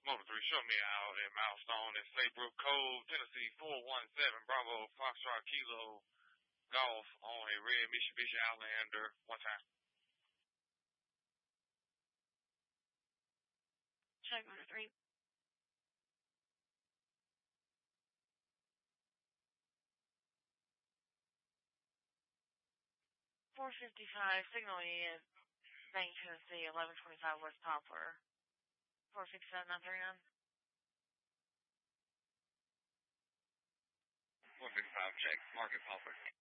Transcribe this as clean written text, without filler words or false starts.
Motor 3, show me out at Milestone in Saybrook Cove, Tennessee, 417 Bravo, Foxtrot Kilo, Golf on a red Mitsubishi Outlander. One time. Check Motor 3. 455, signal in Bank, Tennessee, 1125 West Poplar. 467-939. 455, check. Market Poplar.